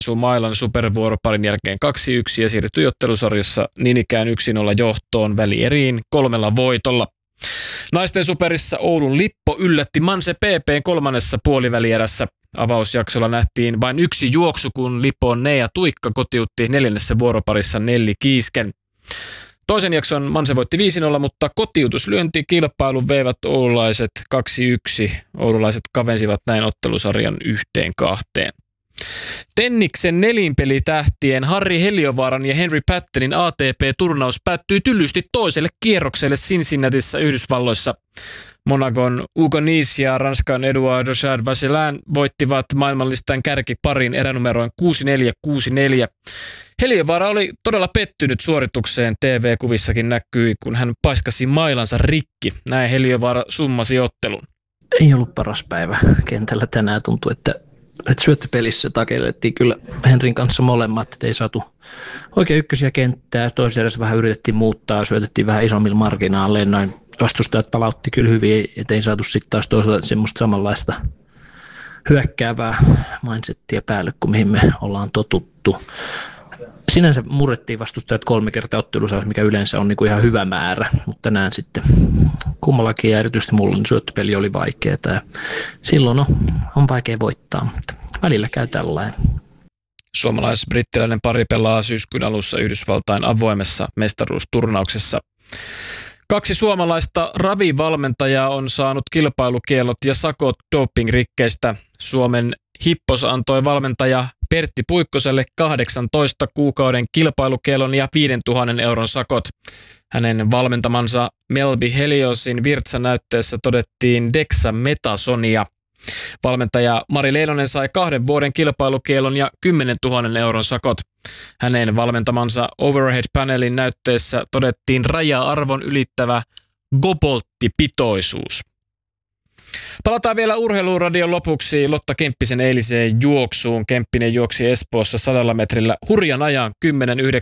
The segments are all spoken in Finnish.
Mailan supervuoroparin jälkeen 2-1 ja siirtyi ottelusarjassa niin ikään 1-0 johtoon välieriin 3 voitolla. Naisten superissa Oulun Lippo yllätti Manse PP:n 3. puolivälierässä. Avausjaksolla nähtiin vain 1 juoksu, kun Lipon Nea Tuikka kotiutti 4. vuoroparissa Nelli Kiisken. Toisen jakson Manse voitti 5-0, mutta kotiutuslyönti kilpailun veivät oululaiset 2-1. Oululaiset kavensivat näin ottelusarjan 1-2. Tenniksen nelinpelitähtien Harri Heliövaaran ja Henry Pattonin ATP-turnaus päättyi tylysti toiselle kierrokselle Cincinnatissa Yhdysvalloissa. Monacon Hugo Nys ja Ranskan Edouard Vasilin voittivat maailmanlistan kärkiparin eränumeroin 6-4, 6-4. Heliovaara oli todella pettynyt suoritukseen. TV-kuvissakin näkyi, kun hän paiskasi mailansa rikki. Näin Heliovaara summasi ottelun. Ei ollut paras päivä kentällä tänään. Tuntui, että syöttöpelissä takellettiin kyllä Henrin kanssa molemmat, että ei saatu oikein ykkösiä kenttää. Toisessa erässä vähän yritettiin muuttaa, syötettiin vähän isommilla marginaaleilla. Noin vastustajat palautti kyllä hyvin, ettei saatu sitten taas toisaalta semmoista samanlaista hyökkäävää mindsettiä päälle kuin mihin me ollaan totuttu. Sinänsä murrettiin vastustajat 3 kertaa ottelussa, mikä yleensä on niinku ihan hyvä määrä, mutta tänään sitten kummallakin ja erityisesti mulla niin syöttöpeli oli vaikeaa ja silloin on vaikea voittaa, mutta välillä käy tällainen. Suomalais-brittiläinen pari pelaa syyskuun alussa Yhdysvaltain avoimessa mestaruusturnauksessa. 2 suomalaista ravivalmentajaa on saanut kilpailukiellot ja sakot dopingrikkeistä. Suomen Hippos antoi valmentaja Pertti Puikkoselle 18 kuukauden kilpailukiellon ja 5 000 euron sakot. Hänen valmentamansa Melby Heliosin virtsanäytteessä todettiin dexametasonia. Valmentaja Mari Leinonen sai 2 vuoden kilpailukiellon ja 10 000 euron sakot. Hänen valmentamansa Overhead Panelin näytteessä todettiin raja-arvon ylittävä kobolttipitoisuus. Palataan vielä Urheiluradion lopuksi Lotta Kemppisen eiliseen juoksuun. Kemppinen juoksi Espoossa 100 metrillä hurjan ajan 10.95.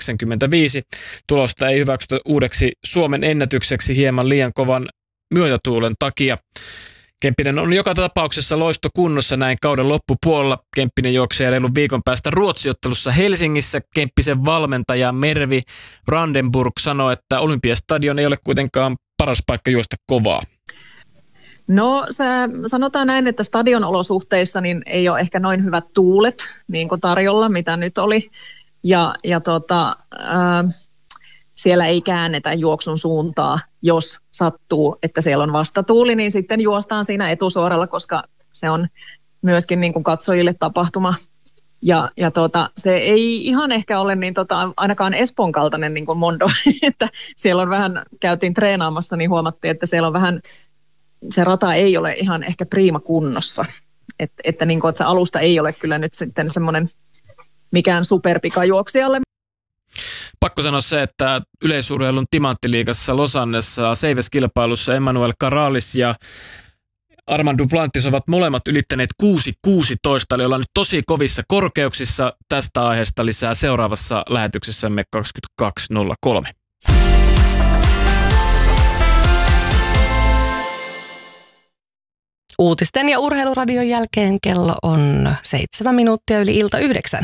Tulosta ei hyväksytä uudeksi Suomen ennätykseksi hieman liian kovan myötätuulen takia. Kemppinen on joka tapauksessa loistokunnossa näin kauden loppupuolella. Kemppinen juoksee reilun viikon päästä Ruotsiottelussa Helsingissä. Kemppisen valmentaja Mervi Brandenburg sanoi, että Olympiastadion ei ole kuitenkaan paras paikka juosta kovaa. No sanotaan näin, että stadionolosuhteissa niin ei ole ehkä noin hyvät tuulet niin kuin tarjolla, mitä nyt oli. Siellä ei käännetä juoksun suuntaa, jos sattuu, että siellä on vastatuuli, niin sitten juostaan siinä etusuoralla, koska se on myöskin niin kuin katsojille tapahtuma. Se ei ihan ehkä ole niin ainakaan Espoon kaltainen niin kuin Mondo, että siellä on vähän, käytiin treenaamassa, niin huomattiin, että siellä on vähän, se rata ei ole ihan ehkä priima kunnossa. Että niin kuin, että se alusta ei ole kyllä nyt sitten semmoinen mikään superpikajuoksijalle. Pakko sanoa se, että yleisurheilun timanttiliigassa Losannessa seiväskilpailussa Emmanuel Caralis ja Armand Duplantis ovat molemmat ylittäneet 6.16, eli ollaan nyt tosi kovissa korkeuksissa. Tästä aiheesta lisää seuraavassa lähetyksessämme 22.03. Uutisten ja Urheiluradion jälkeen kello on 7 minuuttia yli ilta 9.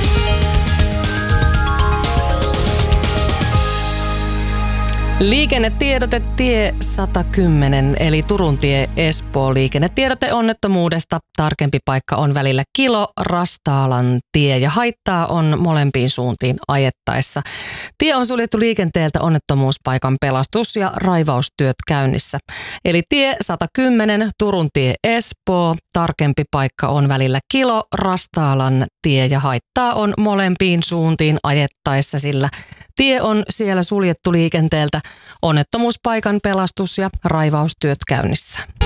Liikennetiedote tie 110 eli Turun tie Espoo. Liikennetiedote onnettomuudesta. Tarkempi paikka on välillä Rastaalan tie ja haittaa on molempiin suuntiin ajettaessa. Tie on suljettu liikenteeltä onnettomuuspaikan pelastus- ja raivaustyöt käynnissä. Eli tie 110 Turun tie Espoo. Tarkempi paikka on välillä Rastaalan tie ja haittaa on molempiin suuntiin ajettaessa, sillä tie on siellä suljettu liikenteeltä. Onnettomuuspaikan pelastus- ja raivaustyöt käynnissä.